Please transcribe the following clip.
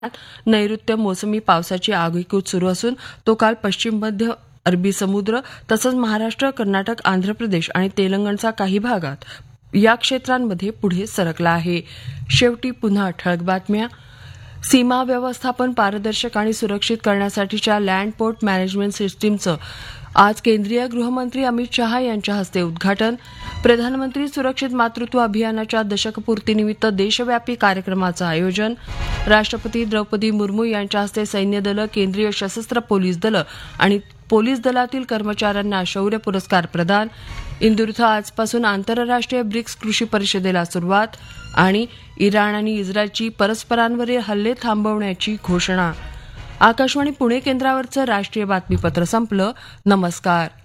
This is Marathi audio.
नैऋत्य मोसमी पावसाची आगेकूच सुरू असून तो काल पश्चिम मध्य अरबी समुद्र तसंच महाराष्ट्र, कर्नाटक, आंध्र प्रदेश आणि तेलंगणच्या काही भागात या क्षेत्रांमध्ये पुढे सरकला आहे. शेवटी पुन्हा ठळक बातम्या. सीमा व्यवस्थापन पारदर्शक आणि सुरक्षित करण्यासाठीच्या लँड पोर्ट मॅनेजमेंट सिस्टीमचं आज केंद्रीय गृहमंत्री अमित शहा यांच्या हस्ते उद्घाटन. प्रधानमंत्री सुरक्षित मातृत्व अभियानाच्या दशकपूर्तीनिमित्त देशव्यापी कार्यक्रमाचं आयोजन. राष्ट्रपती द्रौपदी मुर्मू यांच्या हस्ते सैन्य दलं, केंद्रीय सशस्त्र पोलीस दलं आणि पोलीस दलातील कर्मचाऱ्यांना शौर्य पुरस्कार प्रदान. इंदूर इथं आजपासून आंतरराष्ट्रीय ब्रिक्स कृषी परिषदेला सुरुवात. आणि इराण आणि इस्रायलची परस्परांवरील हल्ले थांबवण्याची घोषणा. आकाशवाणी पुणे केंद्रावरचं राष्ट्रीय बातमीपत्र संपलं. नमस्कार.